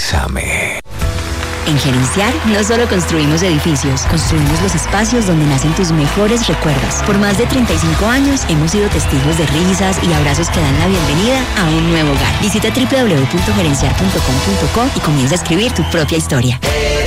Bésame. En Gerenciar no solo construimos edificios, construimos los espacios donde nacen tus mejores recuerdos. Por más de 35 años hemos sido testigos de risas y abrazos que dan la bienvenida a un nuevo hogar. Visita www.gerenciar.com.co y comienza a escribir tu propia historia.